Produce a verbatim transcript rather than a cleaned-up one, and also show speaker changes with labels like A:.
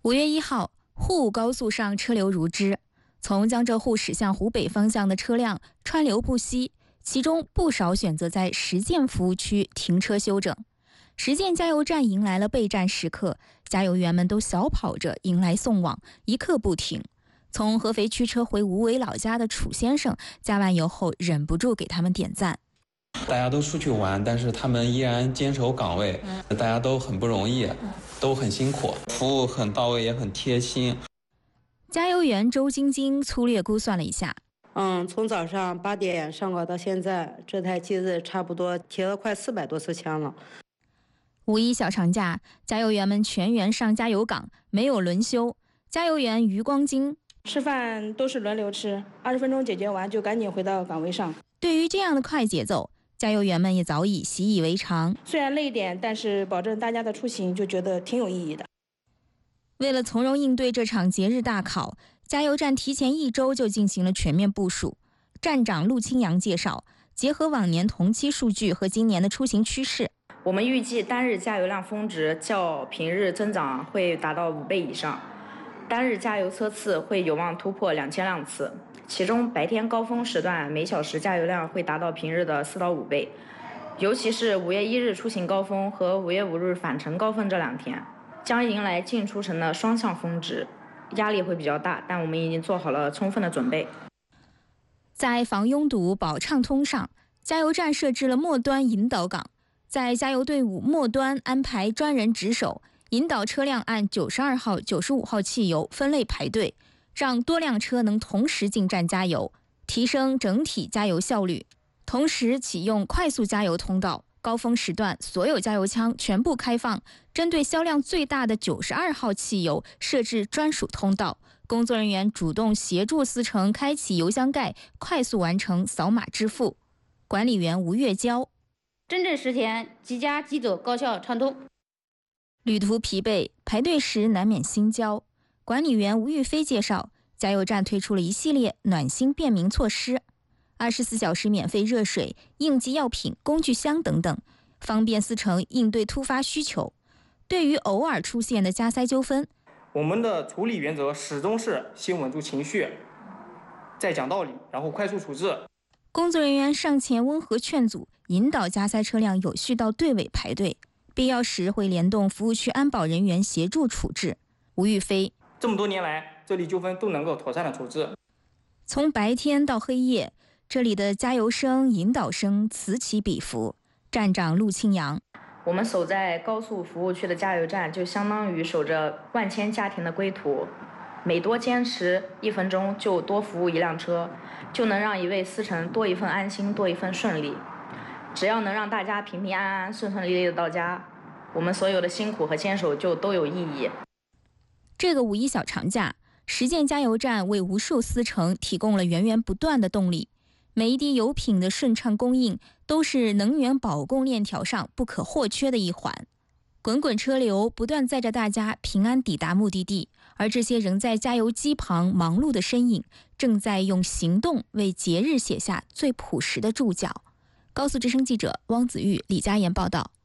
A: 五月一号，沪高速上车流如织，从江浙沪驶向湖北方向的车辆川流不息，其中不少选择在实践服务区停车休整。实践加油站迎来了备战时刻，加油员们都小跑着迎来送往，一刻不停。从合肥驱车回无为老家的楚先生，加完油后忍不住给他们点赞。
B: 大家都出去玩，但是他们依然坚守岗位，大家都很不容易，都很辛苦，服务很到位，也很贴心。
A: 加油员周晶晶粗略估算了一下，
C: 嗯，从早上八点上岗到现在，这台机子差不多贴了快四百多次枪了。
A: 五一小长假，加油员们全员上加油岗，没有轮休。加油员余光金，
D: 吃饭都是轮流吃，二十分钟解决完就赶紧回到岗位上。
A: 对于这样的快节奏，加油员们也早已习以为常。
D: 虽然累点，但是保证大家的出行，就觉得挺有意义的。
A: 为了从容应对这场节日大考，加油站提前一周就进行了全面部署。站长陆清扬介绍，结合往年同期数据和今年的出行趋势，
E: 我们预计单日加油量峰值较平日增长会达到五倍以上，单日加油车次会有望突破两千辆次。其中白天高峰时段每小时加油量会达到平日的四到五倍，尤其是五月一日出行高峰和五月五日返程高峰这两天，将迎来进出城的双向峰值，压力会比较大，但我们已经做好了充分的准备。
A: 在防拥堵保畅通上，加油站设置了末端引导岗，在加油队伍末端安排专人值守，引导车辆按九十二号、九十五号汽油分类排队，让多辆车能同时进站加油，提升整体加油效率。同时启用快速加油通道，高峰时段所有加油枪全部开放，针对销量最大的九十二号汽油设置专属通道，工作人员主动协助司乘开启油箱盖，快速完成扫码支付。管理员吴月娇，
F: 真正实现即加即走，高效畅通。
A: 旅途疲惫，排队时难免心焦。管理员吴玉飞介绍，加油站推出了一系列暖心便民措施，二十四小时免费热水、应急药品、工具箱等等，方便司乘应对突发需求。对于偶尔出现的加塞纠纷，
G: 我们的处理原则始终是先稳住情绪，再讲道理，然后快速处置。
A: 工作人员上前温和劝阻，引导加塞车辆有序到队尾排队，必要时会联动服务区安保人员协助处置。吴玉飞，
G: 这么多年来，这里纠纷都能够妥善的处置。
A: 从白天到黑夜，这里的加油声、引导声此起彼伏。站长陆清扬，
E: 我们守在高速服务区的加油站，就相当于守着万千家庭的归途。每多坚持一分钟，就多服务一辆车，就能让一位司乘多一份安心，多一份顺利。只要能让大家平平安安、顺顺利利的到家，我们所有的辛苦和坚守就都有意义。
A: 这个五一小长假，实践加油站为无数司乘提供了源源不断的动力。每一滴油品的顺畅供应，都是能源保供链条上不可或缺的一环。滚滚车流不断载着大家平安抵达目的地，而这些仍在加油机旁忙碌的身影，正在用行动为节日写下最朴实的注脚。高速之声记者汪子玉、李佳妍报道。